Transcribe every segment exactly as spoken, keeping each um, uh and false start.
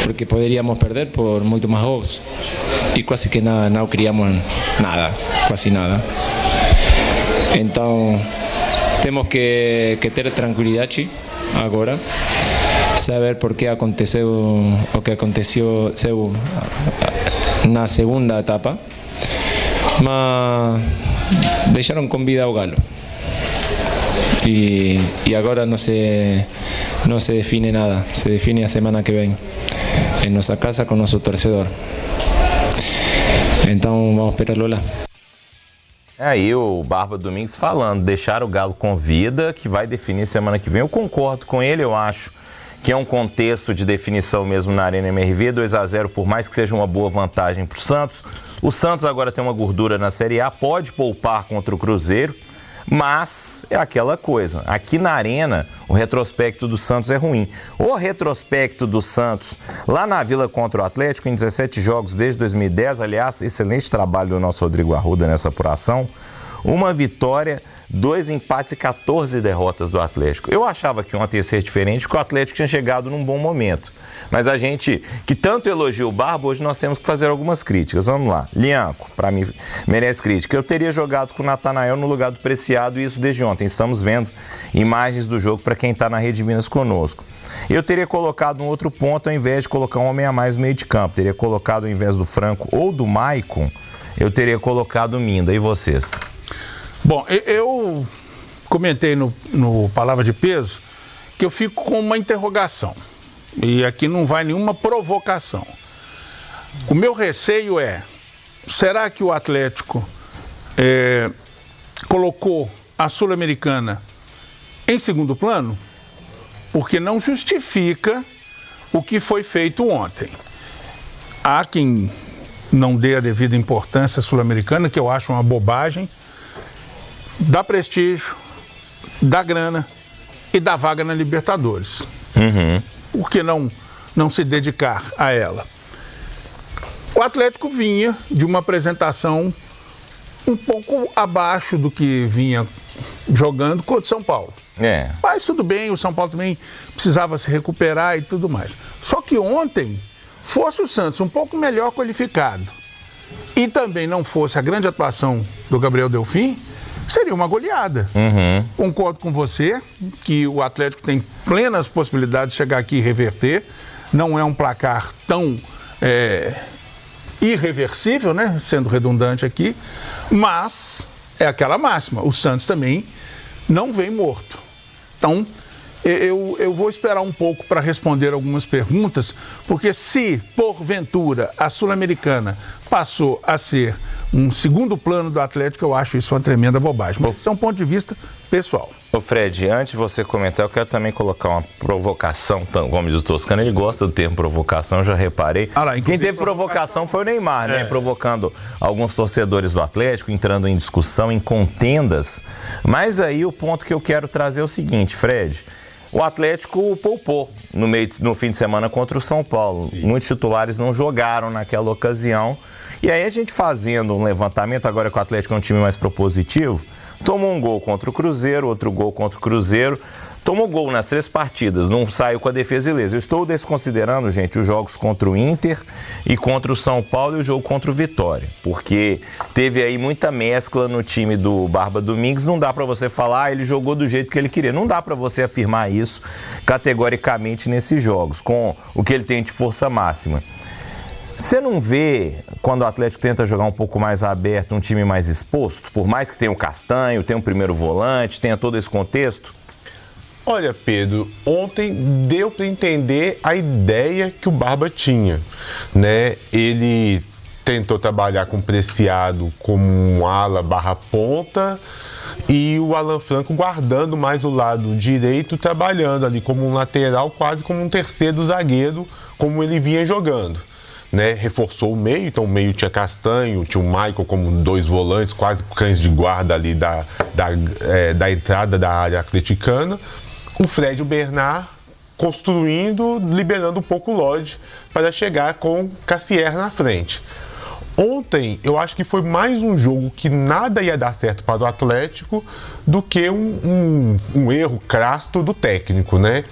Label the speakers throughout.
Speaker 1: porque poderíamos perder por muito mais gols. E quase que nada, não criamos nada, quase nada. Então, temos que, que ter tranquilidade agora, saber por que aconteceu o que aconteceu na segunda etapa, mas deixaram com vida o Galo. E, e agora não se, não se define nada, se define a semana que vem, em nossa casa com nosso torcedor. Então vamos esperar lá.
Speaker 2: É aí o Barba Domingues falando, deixar o Galo com vida, que vai definir semana que vem. Eu concordo com ele, eu acho que é um contexto de definição mesmo na Arena M R V, dois a zero, por mais que seja uma boa vantagem para o Santos. O Santos agora tem uma gordura na Série A, pode poupar contra o Cruzeiro, mas é aquela coisa, aqui na Arena o retrospecto do Santos é ruim. O retrospecto do Santos lá na Vila contra o Atlético, em dezessete jogos desde dois mil e dez, aliás, excelente trabalho do nosso Rodrigo Arruda nessa apuração, uma vitória, dois empates e quatorze derrotas do Atlético. Eu achava que ontem ia ser diferente, porque o Atlético tinha chegado num bom momento. Mas a gente, que tanto elogia o Barba, hoje nós temos que fazer algumas críticas. Vamos lá. Lianco, para mim, merece crítica. Eu teria jogado com o Natanael no lugar do Preciado, e isso desde ontem. Estamos vendo imagens do jogo para quem está na Rede Minas conosco. Eu teria colocado um outro ponto ao invés de colocar um homem a mais no meio de campo. Teria colocado ao invés do Franco ou do Maicon, eu teria colocado o Minda. E vocês?
Speaker 3: Bom, eu comentei no, no Palavra de Peso que eu fico com uma interrogação. E aqui não vai nenhuma provocação. O meu receio é, será que o Atlético é, colocou a Sul-Americana em segundo plano? Porque não justifica o que foi feito ontem. Há quem não dê a devida importância à Sul-Americana, que eu acho uma bobagem, dá prestígio, dá grana e dá vaga na Libertadores.
Speaker 2: Uhum.
Speaker 3: Por que não, não se dedicar a ela? O Atlético vinha de uma apresentação um pouco abaixo do que vinha jogando contra o São Paulo.
Speaker 2: É.
Speaker 3: Mas tudo bem, o São Paulo também precisava se recuperar e tudo mais. Só que ontem, fosse o Santos um pouco melhor qualificado e também não fosse a grande atuação do Gabriel Delfim, seria uma goleada.
Speaker 2: Uhum.
Speaker 3: Concordo com você que o Atlético tem plenas possibilidades de chegar aqui e reverter. Não é um placar tão é, irreversível, né? Sendo redundante aqui, mas é aquela máxima. O Santos também não vem morto. Então, eu, eu vou esperar um pouco para responder algumas perguntas, porque se, porventura, a Sul-Americana passou a ser um segundo plano do Atlético, eu acho isso uma tremenda bobagem. Mas isso é um ponto de vista pessoal.
Speaker 2: Ô Fred, antes de você comentar, eu quero também colocar uma provocação, como diz o Toscano, ele gosta do termo provocação, já reparei. Ah lá, quem teve provocação foi o Neymar, né? É. Provocando alguns torcedores do Atlético, entrando em discussão, em contendas. Mas aí o ponto que eu quero trazer é o seguinte, Fred. O Atlético poupou no, meio de, no fim de semana contra o São Paulo. Sim. Muitos titulares não jogaram naquela ocasião. E aí a gente fazendo um levantamento, agora que o Atlético é um time mais propositivo, tomou um gol contra o Cruzeiro, outro gol contra o Cruzeiro, tomou gol nas três partidas, não saiu com a defesa ilesa. Eu estou desconsiderando, gente, os jogos contra o Inter e contra o São Paulo e o jogo contra o Vitória, porque teve aí muita mescla no time do Barba Domingues, não dá para você falar, ah, ele jogou do jeito que ele queria, não dá para você afirmar isso categoricamente nesses jogos, com o que ele tem de força máxima. Você não vê, quando o Atlético tenta jogar um pouco mais aberto, um time mais exposto? Por mais que tenha o Castanho, tenha o primeiro volante, tenha todo esse contexto?
Speaker 4: Olha, Pedro, ontem deu para entender a ideia que o Barba tinha, né? Ele tentou trabalhar com o Preciado como um ala barra ponta e o Alan Franco guardando mais o lado direito, trabalhando ali como um lateral, quase como um terceiro zagueiro, como ele vinha jogando. Né, reforçou o meio, então o meio tinha Castanho, tinha o Michael como dois volantes, quase cães de guarda ali da, da, é, da entrada da área atleticana. O Fred e o Bernard construindo, liberando um pouco o Lodge para chegar com Cassier na frente. Ontem, eu acho que foi mais um jogo que nada ia dar certo para o Atlético do que um, um, um erro crasto do técnico, né?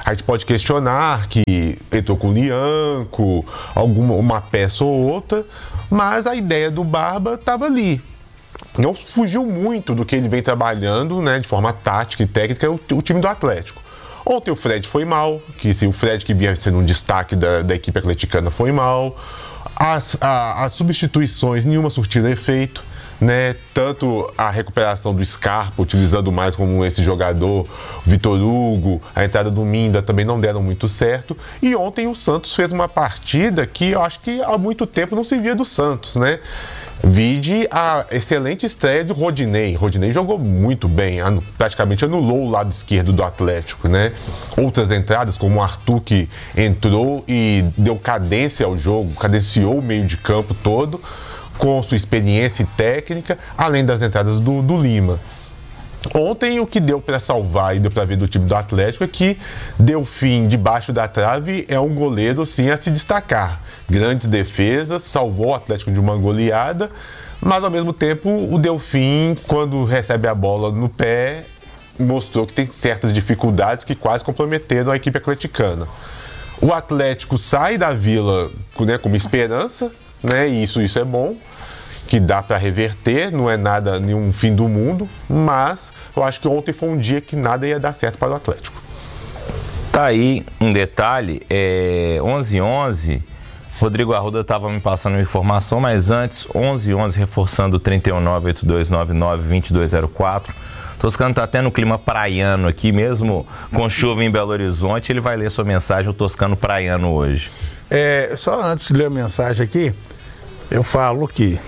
Speaker 4: A gente pode questionar que entrou com o Lianco, alguma uma peça ou outra, mas a ideia do Barba estava ali. Não fugiu muito do que ele vem trabalhando, né, de forma tática e técnica, o, o time do Atlético. Ontem o Fred foi mal, que se o Fred que vinha sendo um destaque da, da equipe atleticana foi mal. As, a, as substituições, nenhuma surtiram efeito, né? Tanto a recuperação do Scarpa, utilizando mais como esse jogador, Vitor Hugo, a entrada do Minda também não deram muito certo. E ontem o Santos fez uma partida que eu acho que há muito tempo não se via do Santos, né? Vide a excelente estreia do Rodinei. Rodinei jogou muito bem, praticamente anulou o lado esquerdo do Atlético, né? Outras entradas, como o Arthur, que entrou e deu cadência ao jogo, cadenciou o meio de campo todo, com sua experiência e técnica, além das entradas do, do Lima. Ontem o que deu para salvar e deu para ver do time do Atlético é que Delfim, debaixo da trave, é um goleiro sim a se destacar. Grandes defesas, salvou o Atlético de uma goleada, mas ao mesmo tempo o Delfim, quando recebe a bola no pé, mostrou que tem certas dificuldades que quase comprometeram a equipe atleticana. O Atlético sai da Vila, né, com uma esperança, né, e isso, isso é bom, que dá para reverter, não é nada, nenhum fim do mundo, mas eu acho que ontem foi um dia que nada ia dar certo para o Atlético.
Speaker 2: Tá aí um detalhe, é onze e onze, Rodrigo Arruda estava me passando uma informação, mas antes, onze e onze, reforçando trinta e um, nove oito dois, nove nove, vinte e dois zero quatro. Toscano está até no clima praiano aqui, mesmo com chuva em Belo Horizonte, ele vai ler sua mensagem, o Toscano praiano hoje.
Speaker 3: É, só antes de ler a mensagem aqui, eu falo que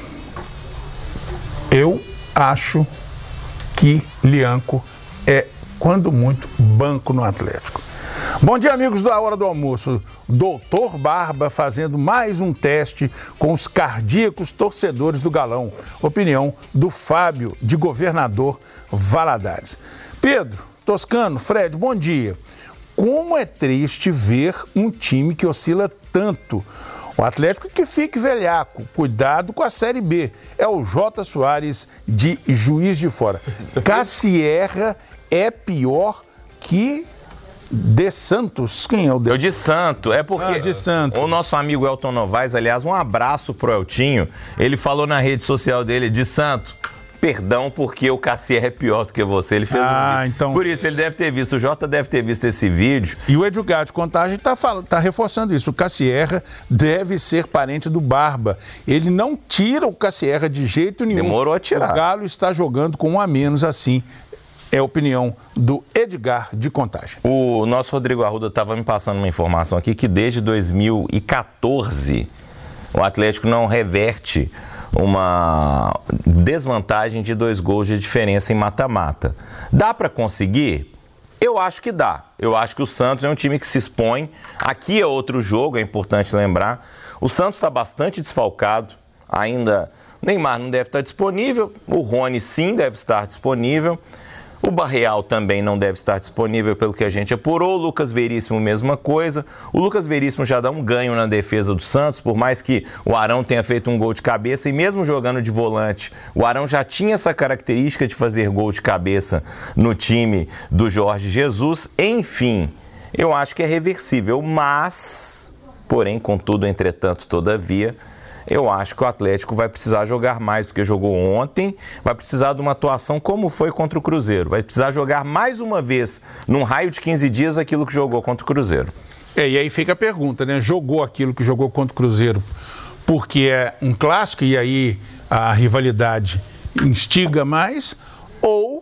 Speaker 3: eu acho que Lianco é, quando muito, banco no Atlético. Bom dia, amigos da Hora do Almoço. Doutor Barba fazendo mais um teste com os cardíacos torcedores do Galão. Opinião do Fábio, de Governador Valadares. Pedro, Toscano, Fred, bom dia. Como é triste ver um time que oscila tanto. O Atlético que fique velhaco, cuidado com a Série B. É o J. Soares de Juiz de Fora. Cassierra é pior que De Santos. Quem é o De
Speaker 2: Eu de Santo, é porque
Speaker 3: ah, de Santo.
Speaker 2: O nosso amigo Elton Novaes, aliás, um abraço pro Eltinho, ele falou na rede social dele, de Santo, perdão porque o Cassierra é pior do que você, ele fez
Speaker 3: ah,
Speaker 2: um vídeo.
Speaker 3: Então...
Speaker 2: Por isso ele deve ter visto, o Jota deve ter visto esse vídeo.
Speaker 3: E o Edgar de Contagem está tá reforçando isso, o Cassierra deve ser parente do Barba. Ele não tira o Cassierra de jeito nenhum.
Speaker 2: Demorou a tirar.
Speaker 3: O Galo está jogando com um a menos assim. É a opinião do Edgar de Contagem.
Speaker 2: O nosso Rodrigo Arruda estava me passando uma informação aqui que desde dois mil e quatorze o Atlético não reverte uma desvantagem de dois gols de diferença em mata-mata. Dá para conseguir? Eu acho que dá. Eu acho que o Santos é um time que se expõe. Aqui é outro jogo, é importante lembrar. O Santos está bastante desfalcado. Ainda Neymar não deve estar disponível. O Rony sim deve estar disponível. O Barreal também não deve estar disponível pelo que a gente apurou. O Lucas Veríssimo, mesma coisa. O Lucas Veríssimo já dá um ganho na defesa do Santos, por mais que o Arão tenha feito um gol de cabeça e mesmo jogando de volante, o Arão já tinha essa característica de fazer gol de cabeça no time do Jorge Jesus. Enfim, eu acho que é reversível, mas, porém, contudo, entretanto, todavia, eu acho que o Atlético vai precisar jogar mais do que jogou ontem, vai precisar de uma atuação como foi contra o Cruzeiro, vai precisar jogar mais uma vez, num raio de quinze dias, aquilo que jogou contra o Cruzeiro.
Speaker 3: É, e aí fica a pergunta, né? Jogou aquilo que jogou contra o Cruzeiro porque é um clássico e aí a rivalidade instiga mais, ou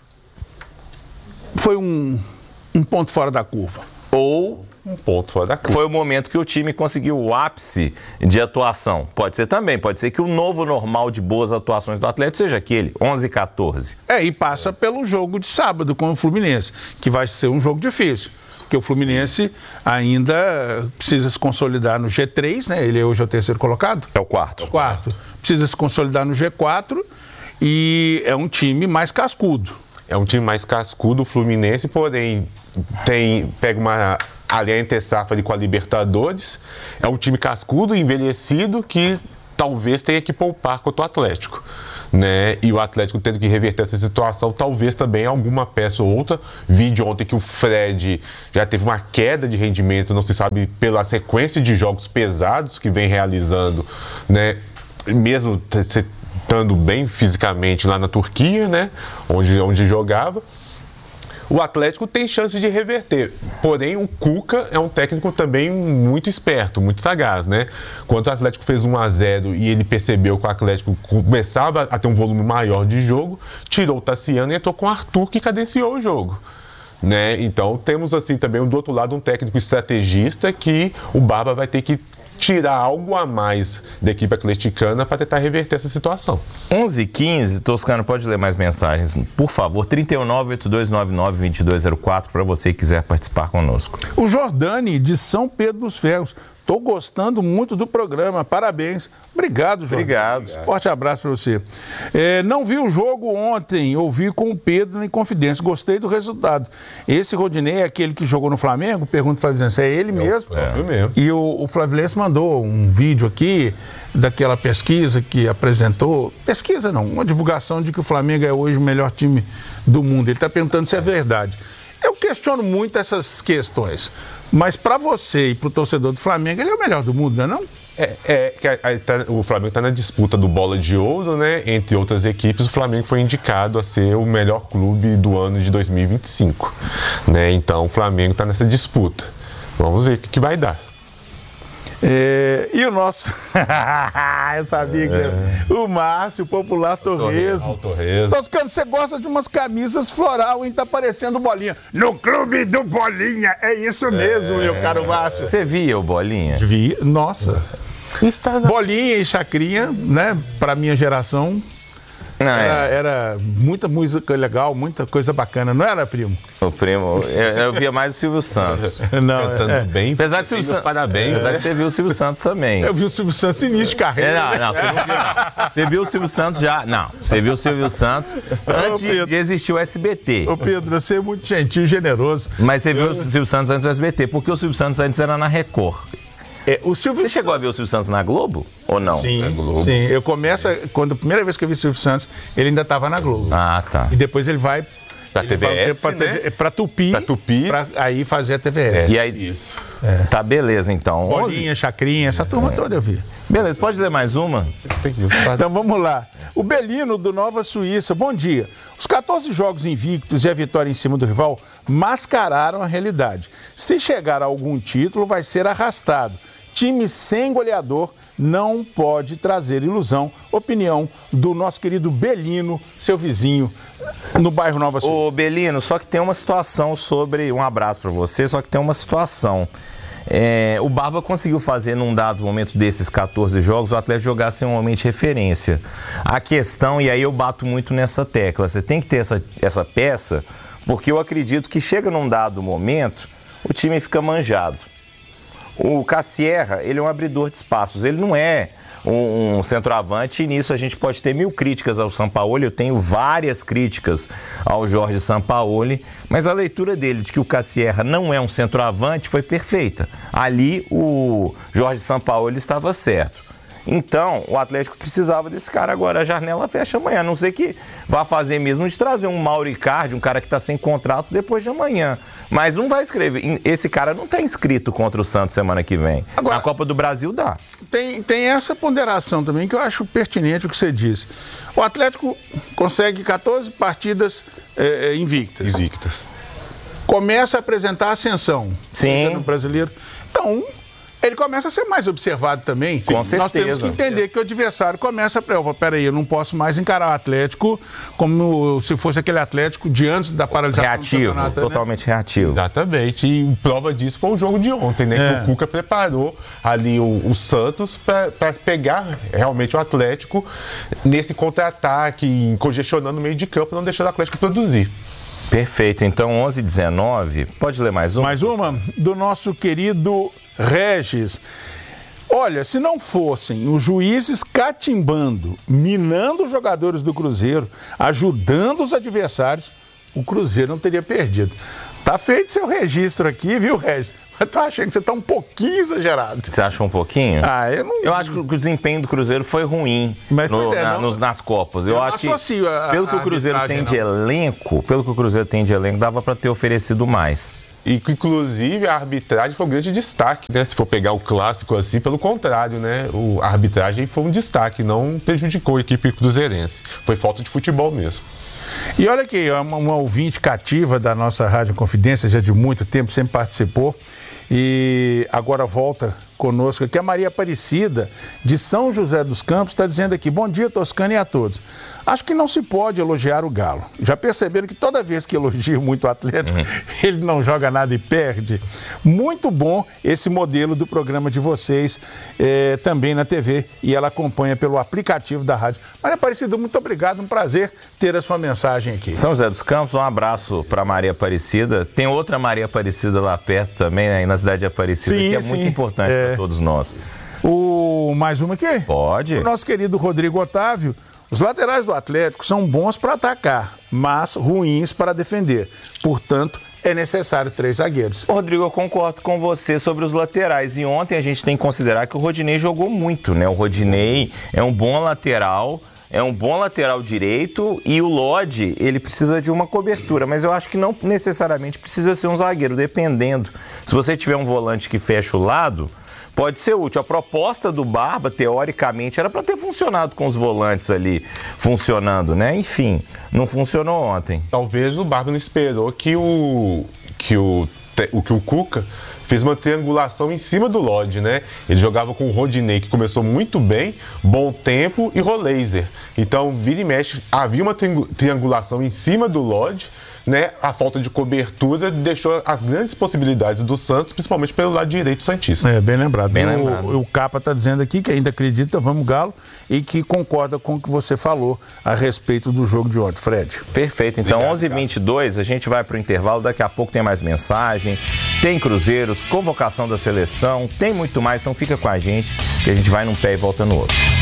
Speaker 3: foi um, um ponto fora da curva?
Speaker 2: Ou
Speaker 4: um ponto fora da curva.
Speaker 2: Foi o momento que o time conseguiu o ápice de atuação. Pode ser também, pode ser que o novo normal de boas atuações do Atlético seja aquele, onze e quatorze.
Speaker 3: É, e passa pelo jogo de sábado com o Fluminense, que vai ser um jogo difícil, porque o Fluminense ainda precisa se consolidar no G três, né? Ele hoje é o terceiro colocado?
Speaker 2: É o quarto.
Speaker 3: É o quarto. Precisa se consolidar no G quatro e é um time mais cascudo.
Speaker 4: É um time mais cascudo, o Fluminense, porém tem, pega uma ali entre safra ali com a Libertadores. É um time cascudo, envelhecido, que talvez tenha que poupar contra o Atlético. né? E o Atlético tendo que reverter essa situação, talvez também alguma peça ou outra. Vi de ontem que o Fred já teve uma queda de rendimento, não se sabe pela sequência de jogos pesados que vem realizando, né? Mesmo estando bem fisicamente lá na Turquia, né? Onde, onde jogava. O Atlético tem chance de reverter, porém o Cuca é um técnico também muito esperto, muito sagaz, né? Quando o Atlético fez um a zero e ele percebeu que o Atlético começava a ter um volume maior de jogo, tirou o Tassiano e entrou com o Arthur, que cadenciou o jogo, né? Então temos assim também do outro lado um técnico estrategista que o Barba vai ter que tirar algo a mais da equipe atleticana para tentar reverter essa situação.
Speaker 2: onze e quinze, Toscano, pode ler mais mensagens, por favor. trinta e um, nove oito dois nove nove, vinte e dois zero quatro, para você que quiser participar conosco.
Speaker 3: O Jordani, de São Pedro dos Ferros. Estou gostando muito do programa, parabéns. Obrigado, Jordani.
Speaker 2: Obrigado.
Speaker 3: Forte abraço para você. É, não vi o jogo ontem, ouvi com o Pedro em Confidência. Gostei do resultado. Esse Rodinei é aquele que jogou no Flamengo? Pergunta o Flavilense, é ele mesmo?
Speaker 4: É, é mesmo.
Speaker 3: E o, o Flavilense mandou um vídeo aqui daquela pesquisa que apresentou. Pesquisa não, uma divulgação de que o Flamengo é hoje o melhor time do mundo. Ele está perguntando se é verdade. Eu questiono muito essas questões, mas para você e para o torcedor do Flamengo, ele é o melhor do mundo, não é não?
Speaker 4: É, é que a- a- tá- o Flamengo está na disputa do Bola de Ouro, né? Entre outras equipes, o Flamengo foi indicado a ser o melhor clube do ano de dois mil e vinte e cinco, né? Então o Flamengo está nessa disputa. Vamos ver o que, que vai dar.
Speaker 3: É, e o nosso... Eu sabia que você... O Márcio, o popular Torresmo.
Speaker 4: Torresmo.
Speaker 3: Toscano, você gosta de umas camisas floral, hein? Tá parecendo Bolinha. No clube do Bolinha, é isso mesmo, meu caro Márcio.
Speaker 2: Você via o Bolinha?
Speaker 3: Vi, nossa.
Speaker 4: Está na...
Speaker 3: Bolinha e Chacrinha, né? Pra minha geração,
Speaker 2: Não,
Speaker 3: era,
Speaker 2: é.
Speaker 3: era muita música legal, muita coisa bacana. Não era, primo?
Speaker 2: O primo, eu, eu via mais o Silvio Santos.
Speaker 3: Não,
Speaker 4: Cantando
Speaker 3: é.
Speaker 4: bem.
Speaker 2: Apesar que o Silvio
Speaker 4: Meus
Speaker 2: Santos.
Speaker 4: parabéns,
Speaker 2: Apesar
Speaker 4: né?
Speaker 2: que você viu o Silvio Santos também.
Speaker 3: Eu vi o Silvio Santos início de
Speaker 2: É,
Speaker 3: carreira.
Speaker 2: não, não, você não viu, não. Você viu o Silvio Santos já. Não, você viu o Silvio Santos antes
Speaker 3: Pedro.
Speaker 2: de existir o S B T.
Speaker 3: Ô, Pedro, você é muito gentil e generoso.
Speaker 2: Mas você viu o Silvio Santos antes do S B T, porque o Silvio Santos antes era na Record.
Speaker 3: É, o Silvio
Speaker 2: Você chegou a ver o Silvio Santos na Globo? Ou não?
Speaker 3: Sim,
Speaker 4: Na Globo.
Speaker 3: sim. Eu começo, quando a primeira vez que eu vi o Silvio Santos, ele ainda estava na Globo.
Speaker 2: Ah, tá.
Speaker 3: E depois ele vai
Speaker 4: Pra
Speaker 3: ele
Speaker 4: T V S,
Speaker 3: vai pra,
Speaker 4: né?
Speaker 3: T V pra Tupi,
Speaker 4: Pra Tupi.
Speaker 3: pra aí fazer a T V S.
Speaker 2: E aí,
Speaker 4: Isso.
Speaker 2: tá beleza então. onze.
Speaker 3: Bolinha, Chacrinha, essa turma toda eu vi.
Speaker 2: Beleza, pode ler mais uma?
Speaker 4: Tem meus parabéns.
Speaker 3: Então vamos lá. O Belino, do Nova Suíça, bom dia. Os catorze jogos invictos e a vitória em cima do rival mascararam a realidade. Se chegar a algum título, vai ser arrastado. Time sem goleador não pode trazer ilusão. Opinião do nosso querido Belino, seu vizinho, no bairro Nova Suíça.
Speaker 2: Ô, Belino, só que tem uma situação sobre... Um abraço pra você, só que tem uma situação. É, o Barba conseguiu fazer, num dado momento desses catorze jogos, o Atlético jogar sem um homem de referência. A questão, e aí eu bato muito nessa tecla, você tem que ter essa, essa peça, porque eu acredito que chega num dado momento, o time fica manjado. O Cassierra, ele é um abridor de espaços, ele não é um, um centroavante, e nisso a gente pode ter mil críticas ao Sampaoli, eu tenho várias críticas ao Jorge Sampaoli, mas a leitura dele de que o Cassierra não é um centroavante foi perfeita. Ali o Jorge Sampaoli estava certo. Então, o Atlético precisava desse cara. Agora a janela fecha amanhã, a não ser que vá fazer mesmo de trazer um Mauro Icardi, um cara que está sem contrato, depois de amanhã. Mas não vai escrever. Esse cara não está inscrito contra o Santos semana que vem.
Speaker 3: Agora-
Speaker 2: Na Copa do Brasil dá.
Speaker 3: Tem, tem essa ponderação também que eu acho pertinente o que você disse. O Atlético consegue catorze partidas eh, eh, invictas.
Speaker 4: Invictas.
Speaker 3: Começa a apresentar ascensão.
Speaker 2: Sim.
Speaker 3: No brasileiro. Então, ele começa a ser mais observado também.
Speaker 2: Com
Speaker 3: Nós temos
Speaker 2: certeza.
Speaker 3: que entender que o adversário começa a... Opa, peraí, eu não posso mais encarar o Atlético como se fosse aquele Atlético de antes da paralisação do
Speaker 2: Reativo,
Speaker 3: campeonato, né?
Speaker 2: totalmente reativo.
Speaker 4: Exatamente. E prova disso foi o jogo de ontem, né?
Speaker 3: É.
Speaker 4: Que o Cuca preparou ali o, o Santos para pegar realmente o Atlético nesse contra-ataque, congestionando o meio de campo, não deixando o Atlético produzir.
Speaker 2: Perfeito. Então, onze e dezenove. Pode ler mais um?
Speaker 3: Mais uma do nosso querido Regis. Olha, se não fossem os juízes catimbando, minando os jogadores do Cruzeiro, ajudando os adversários, o Cruzeiro não teria perdido. Tá feito seu registro aqui, viu, Regis? Mas tô achando que você tá um pouquinho exagerado.
Speaker 2: Você achou um pouquinho?
Speaker 3: Ah, eu não...
Speaker 2: Eu acho que o desempenho do Cruzeiro foi ruim
Speaker 3: Mas,
Speaker 2: no,
Speaker 3: é,
Speaker 2: na,
Speaker 3: não...
Speaker 2: nos, nas Copas. Eu,
Speaker 3: eu
Speaker 2: acho que,
Speaker 3: a,
Speaker 2: pelo que o Cruzeiro tem não. de elenco, pelo que o Cruzeiro tem de elenco, dava para ter oferecido mais.
Speaker 4: E que, inclusive, a arbitragem foi um grande destaque, né? Se for pegar o clássico assim, pelo contrário, né? O, a arbitragem foi um destaque, não prejudicou a equipe cruzeirense. Foi falta de futebol mesmo.
Speaker 3: E olha aqui, uma, uma ouvinte cativa da nossa Rádio Confidência, já de muito tempo, sempre participou, e agora volta conosco aqui, a Maria Aparecida, de São José dos Campos, está dizendo aqui: bom dia, Toscano, e a todos. Acho que não se pode elogiar o Galo. Já perceberam que toda vez que elogio muito o Atlético, uhum. ele não joga nada e perde? Muito bom esse modelo do programa de vocês, é, também na T V, e ela acompanha pelo aplicativo da rádio. Maria Aparecida, muito obrigado, um prazer ter a sua mensagem aqui.
Speaker 2: São José dos Campos, um abraço para Maria Aparecida. Tem outra Maria Aparecida lá perto também, né, na cidade de Aparecida, sim, que é sim. muito importante é. para todos nós.
Speaker 3: O... Mais uma aqui?
Speaker 2: Pode.
Speaker 3: O nosso querido Rodrigo Otávio. Os laterais do Atlético são bons para atacar, mas ruins para defender. Portanto, é necessário três zagueiros.
Speaker 2: Rodrigo, eu concordo com você sobre os laterais. E ontem a gente tem que considerar que o Rodinei jogou muito, né? O Rodinei é um bom lateral, é um bom lateral direito, e o Lodi, ele precisa de uma cobertura, mas eu acho que não necessariamente precisa ser um zagueiro, dependendo. Se você tiver um volante que fecha o lado, pode ser útil. A proposta do Barba, teoricamente, era para ter funcionado com os volantes ali funcionando, né? Enfim, não funcionou ontem.
Speaker 4: Talvez o Barba não esperou que o, que o, o, que o Cuca fez uma triangulação em cima do Lodi, né? Ele jogava com o Rodinei, que começou muito bem, Bom Tempo e Roleiser. Então, vira e mexe, havia uma triangulação em cima do Lodi, né? A falta de cobertura deixou as grandes possibilidades do Santos, principalmente pelo lado direito santista.
Speaker 3: É, bem lembrado.
Speaker 2: Bem
Speaker 3: o,
Speaker 2: lembrado.
Speaker 3: O Capa está dizendo aqui que ainda acredita, vamos Galo, e que concorda com o que você falou a respeito do jogo de ontem, Fred.
Speaker 2: Perfeito. Então, Obrigado, onze e vinte e dois, a gente vai para o intervalo, daqui a pouco tem mais mensagem, tem Cruzeiros, convocação da seleção, tem muito mais, então fica com a gente, que a gente vai num pé e volta no outro.